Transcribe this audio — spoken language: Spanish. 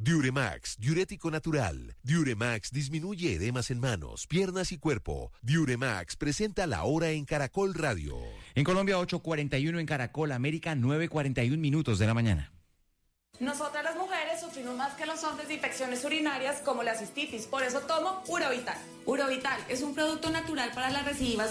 Diuremax, diurético natural. Diuremax disminuye edemas en manos, piernas y cuerpo. Diuremax presenta La Hora en Caracol Radio. En Colombia, 8:41, en Caracol América, 9:41 de la mañana. Nosotras las mujeres sufrimos más que los hombres de infecciones urinarias como la cistitis, por eso tomo Urovital. Urovital es un producto natural para las recidivas